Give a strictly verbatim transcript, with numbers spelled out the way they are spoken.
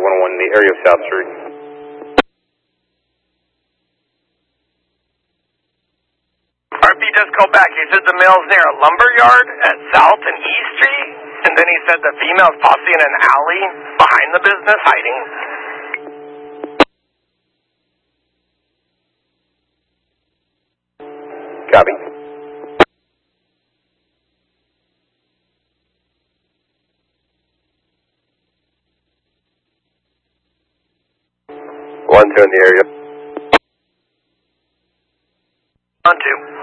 one oh one in the area of South Street. R P just called back. He said the male's near a lumber yard at South and East Street, and then he said the female's possibly in an alley behind the business hiding. Copy. One two in the area. One two.